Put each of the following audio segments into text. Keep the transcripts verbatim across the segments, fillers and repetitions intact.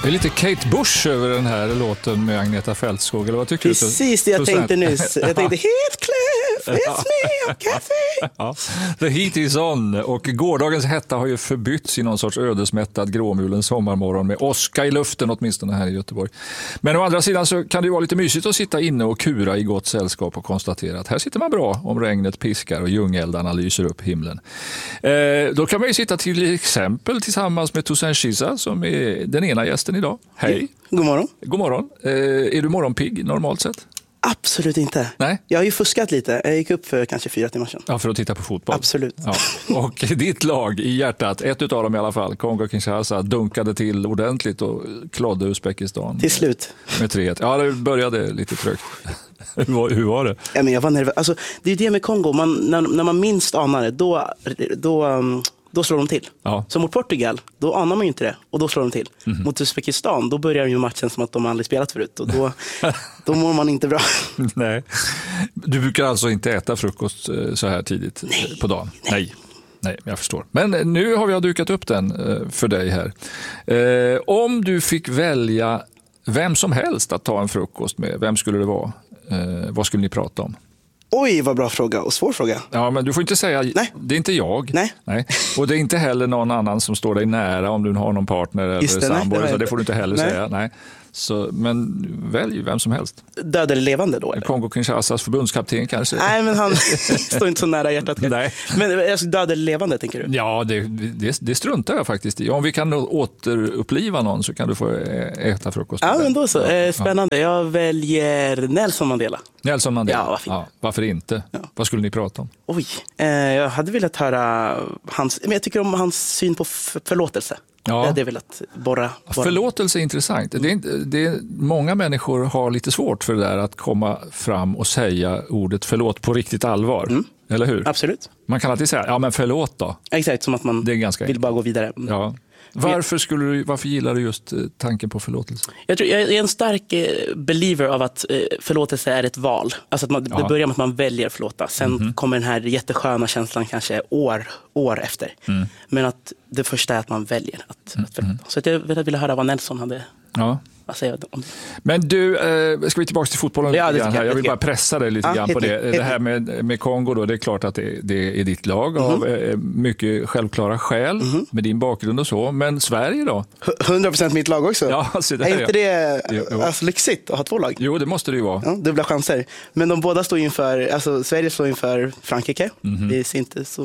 Det är lite Kate Bush över den här låten med Agneta Fältskog, eller vad tycker du? Precis det jag tänkte nyss. Jag tänkte Heathcliff, it's me, Kathy. Ja. The heat is on, och gårdagens hetta har ju förbytts i någon sorts ödesmättad gråmulen sommarmorgon med åska i luften, åtminstone här i Göteborg. Men å andra sidan så kan det ju vara lite mysigt att sitta inne och kura i gott sällskap och konstatera att här sitter man bra om regnet piskar och ljungeldarna lyser upp himlen. Eh, då kan man ju sitta till exempel tillsammans med Toussaint Chisa som är den ena gästen idag. Hej. God morgon. God morgon. Eh, är du morgonpigg normalt sett? Absolut inte. Nej. Jag har ju fuskat lite. Jag gick upp för kanske fyra timmar sedan. Ja, för att titta på fotboll. Absolut. Ja. Och ditt lag i hjärtat, ett utav dem i alla fall, Kongo-Kinshasa, dunkade till ordentligt och klodde Uzbekistan. Till slut. Med tre ett. Ja, det började lite trögt. hur, var, hur var det? Ja, men jag var nervös. Alltså, det är ju det med Kongo. Man, när, när man minst anar det, då... då um... då slår de till. Ja. Så mot Portugal, då anar man ju inte det. Och då slår de till. Mm. Mot Uzbekistan, då börjar ju matchen som att de aldrig spelat förut. Och då, då mår man inte bra. Nej. Du brukar alltså inte äta frukost så här tidigt nej, på dagen? Nej. Nej. Nej, jag förstår. Men nu har vi dukat upp den för dig här. Eh, om du fick välja vem som helst att ta en frukost med, vem skulle det vara? Eh, vad skulle ni prata om? Oj, vad bra fråga och svår fråga. Ja, men du får inte säga, nej. Det är inte jag. Nej. Nej. Och det är inte heller någon annan som står dig nära om du har någon partner eller det, sambo. Nej, det, så det får du inte heller nej. säga. Nej. Så, men välj vem som helst. Död eller levande då? Kongo-Kinshasas förbundskapten kanske. Nej, men han står inte så nära hjärtat. Nej. Men alltså, död eller levande tänker du? Ja, det, det, det struntar jag faktiskt i. Om vi kan återuppliva någon så kan du få äta frukost. Ja, men då så. Eh, spännande. Jag väljer Nelson Mandela. Nelson Mandela? Ja, varför, ja, varför inte? Ja. Vad skulle ni prata om? Oj, eh, jag hade velat höra hans... Men jag tycker om hans syn på förlåtelse. Ja. Jag hade velat borra, borra. Förlåtelse är intressant. Det är inte, det är, många människor har lite svårt för det där att komma fram och säga ordet förlåt på riktigt allvar. Mm. Eller hur? Absolut. Man kan alltid säga, ja men förlåt då. Exakt, som att man det är ganska vill bara gå vidare. Ja. Varför, skulle du, varför gillar du just tanken på förlåtelse? Jag, tror, jag är en stark believer av att förlåtelse är ett val. Alltså att man, det börjar med att man väljer att förlåta. Sen mm-hmm. kommer den här jättesköna känslan kanske år, år efter. Mm. Men att det första är att man väljer att, mm. att förlåta. Så att jag ville höra vad Nelson hade... Ja. Om... Men du, eh, ska vi tillbaka till fotbollen? Ja, jag, här? jag vill bara pressa dig lite ja, grann på det. Helt, det här med, med Kongo, då, det är klart att det, det är ditt lag mm-hmm. av eh, mycket självklara skäl mm-hmm. med din bakgrund och så. Men Sverige då? hundra procent mitt lag också. Ja, alltså det är inte det jo, jo. Alltså, lyxigt att ha två lag? Jo, det måste det ju vara. Ja, dubbla chanser. Men de båda står inför, alltså Sverige står inför Frankrike. Mm-hmm. Det ser inte så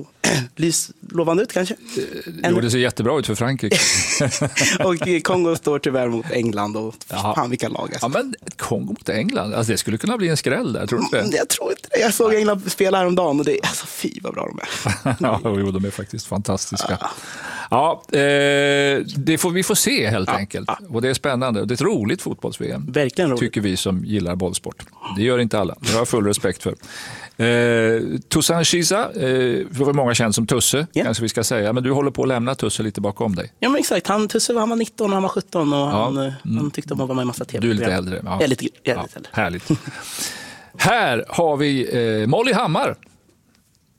lovande ut kanske. En... Jo, det ser jättebra ut för Frankrike. Och Kongo står tyvärr mot England och ja. fan vilka lag. Alltså. Ja, men Kongo mot England, alltså, det skulle kunna bli en skräll där, tror du inte det? Jag tror inte det. Jag såg England spela häromdagen och det är, alltså fy vad bra de är. Ja, jo, de är faktiskt fantastiska. Ja, ja eh, det får vi får se helt ja. enkelt. Ja. Och det är spännande. Det är ett roligt fotbolls-V M. Verkligen roligt. Tycker vi som gillar bollsport. Det gör inte alla. Det har jag full respekt för. Eh, Toussaint Chisa, eh, var många känd som Tusse, yeah. kanske vi ska säga. Men du håller på att lämna Tusse lite bakom dig. Ja, men exakt. Han, Tusse han var nitton och han var sjutton och ja. han, mm. han tyckte om att vara med i massa tv. Du är lite äldre. Ja. Jag är lite, jag är lite ja. äldre. Härligt. Här har vi eh, Molly Hammar.